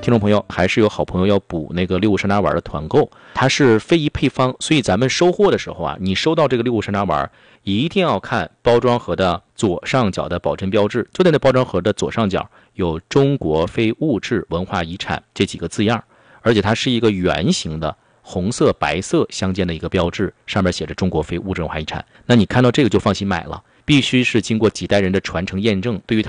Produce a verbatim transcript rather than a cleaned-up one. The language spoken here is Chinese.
听众朋友，还是有好朋友要补那个六物山楂丸的团购，它是非遗配方，所以咱们收货的时候啊，你收到这个六物山楂丸，一定要看包装盒的左上角的保真标志，就在那包装盒的左上角有中国非物质文化遗产这几个字样，而且它是一个圆形的红色白色相间的一个标志，上面写着中国非物质文化遗产。那你看到这个就放心买了，必须是经过几代人的传承验证，对于它